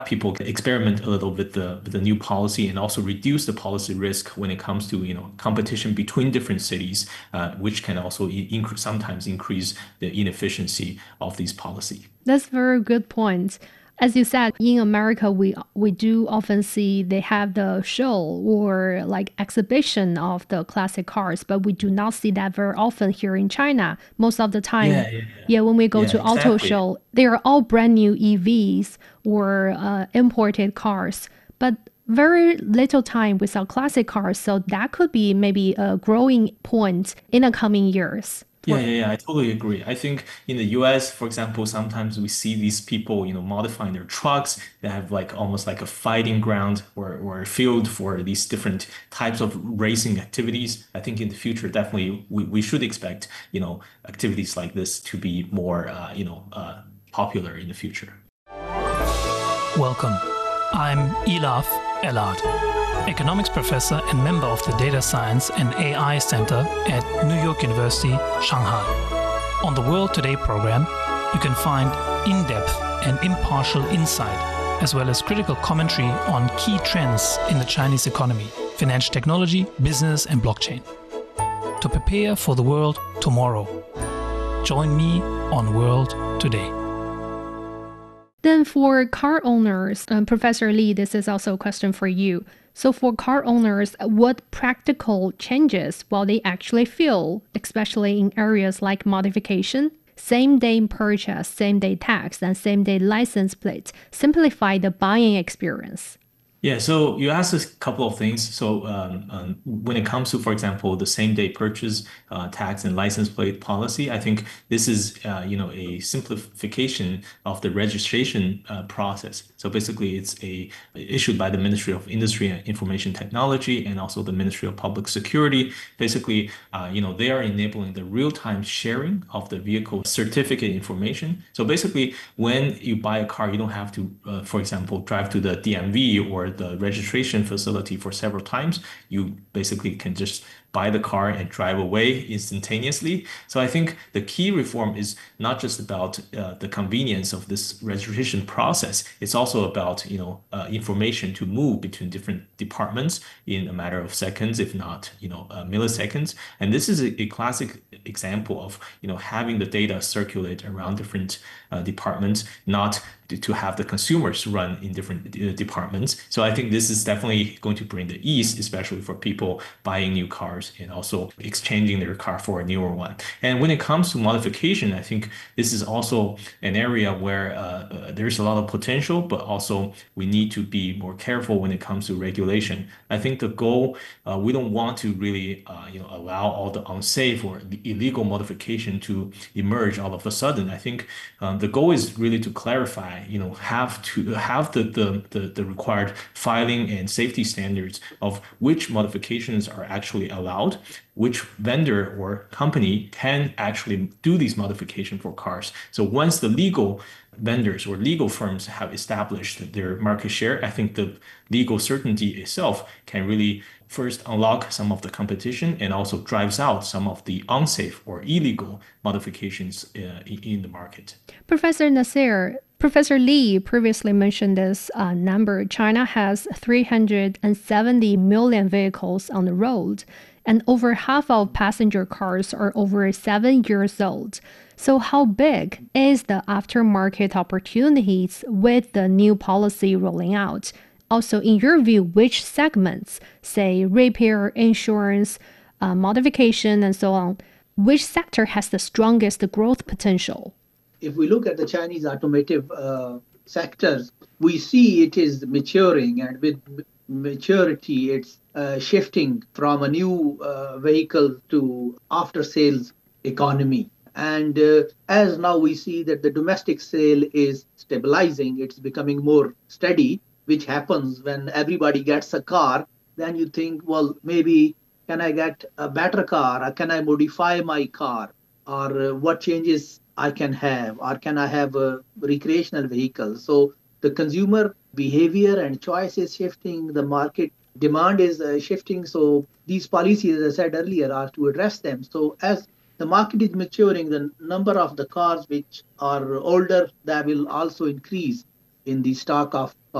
people can experiment a little with the new policy and also reduce the policy risk when it comes to competition between different cities, which can also sometimes increase the inefficiency of these policy. That's very good point. As you said, in America, we do often see they have the show or like exhibition of the classic cars, but we do not see that very often here in China. Most of the time, Yeah, yeah, yeah, when we go yeah, to auto exactly. show, they are all brand new EVs or imported cars, but very little time we saw classic cars. So that could be maybe a growing point in the coming years. Yeah, yeah, yeah, I totally agree. I think in the US, for example, sometimes we see these people, modifying their trucks that have like almost like a fighting ground or a field for these different types of racing activities. I think in the future, definitely we should expect, activities like this to be more, popular in the future. Welcome. I'm Elaf Elad, economics professor and member of the Data Science and AI Center at New York University, Shanghai. On the World Today program, you can find in-depth and impartial insight, as well as critical commentary on key trends in the Chinese economy, financial technology, business, and blockchain. To prepare for the world tomorrow, join me on World Today. Then for car owners, Professor Li, this is also a question for you. So for car owners, what practical changes will they actually feel, especially in areas like modification, same-day purchase, same-day tax, and same-day license plate, simplify the buying experience? Yeah, so you asked us a couple of things. So when it comes to, for example, the same day purchase tax and license plate policy, I think this is a simplification of the registration process. So basically, it's issued by the Ministry of Industry and Information Technology and also the Ministry of Public Security. Basically, they are enabling the real-time sharing of the vehicle certificate information. So basically, when you buy a car, you don't have to, for example, drive to the DMV or the registration facility for several times. You basically can just buy the car and drive away instantaneously. So I think the key reform is not just about the convenience of this registration process. It's also about information to move between different departments in a matter of seconds, if not milliseconds. And this is a classic example of having the data circulate around different departments, not to have the consumers run in different departments. So I think this is definitely going to bring the ease, especially for people buying new cars and also exchanging their car for a newer one. And when it comes to modification, I think this is also an area where there's a lot of potential, but also we need to be more careful when it comes to regulation. I think the goal, we don't want to really allow all the unsafe or illegal modification to emerge all of a sudden. I think the goal is really to clarify, have the required filing and safety standards of which modifications are actually allowed, which vendor or company can actually do these modifications for cars. So once the legal vendors or legal firms have established their market share, I think the legal certainty itself can really first unlock some of the competition and also drives out some of the unsafe or illegal modifications in the market. Professor Nasser, Professor Li previously mentioned this number. China has 370 million vehicles on the road, and over half of passenger cars are over 7 years old. So how big is the aftermarket opportunities with the new policy rolling out? Also, in your view, which segments, say repair, insurance, modification, and so on, which sector has the strongest growth potential? If we look at the Chinese automotive sectors, we see it is maturing, and with maturity, it's shifting from a new vehicle to after-sales economy. And as now we see that the domestic sale is stabilizing, it's becoming more steady, which happens when everybody gets a car. Then you think, well, maybe can I get a better car, or can I modify my car, or what changes I can have, or can I have a recreational vehicle? So the consumer behavior and choice is shifting, the market demand is shifting. So these policies, as I said earlier, are to address them. So as the market is maturing, the number of the cars which are older, that will also increase in the stock of